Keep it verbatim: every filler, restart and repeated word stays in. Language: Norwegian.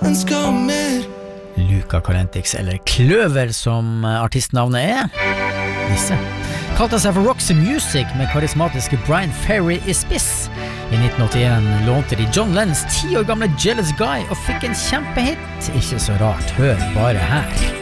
ønsker mer. Luca Calentix, eller Kløver som artistnavnet er. Nisse. Kalte seg for Roxy Music med karismatiske Brian Ferry i spiss. I nitten åttien lånte de John Lennons ti år gamle Jealous Guy og fikk en kjempehit. Ikke så rart, hør bare her.